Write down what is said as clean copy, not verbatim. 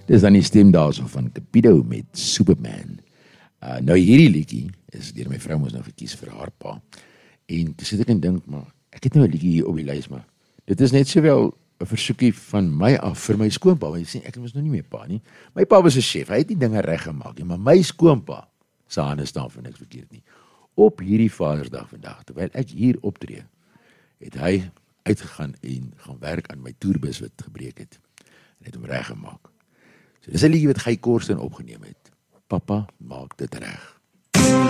Dis dan die stem daarso van Cupido met Superman. Nou hierdie liedjie is deur my vrou moes nou gekies vir haar pa. En toe sit ek en dink, maar ek het nou 'n liedjie hier op die lys, maar dit is net sowel 'n versoekie van my af vir my skoonpa. Want jy sien, ek was nog nie meer pa nie. My pa was 'n chef, hy het die dinge reggemaak nie, maar my skoonpa se hande staan vir niks verkeerd nie. Op hierdie Vadersdag vandag, terwyl ek hier optree, het hy uitgegaan en gaan werk aan my toerbus wat gebreek het. En het hom reggemaak. So dis 'n liedjie wat Guy Korsten opgeneem het. Papa maak dit reg.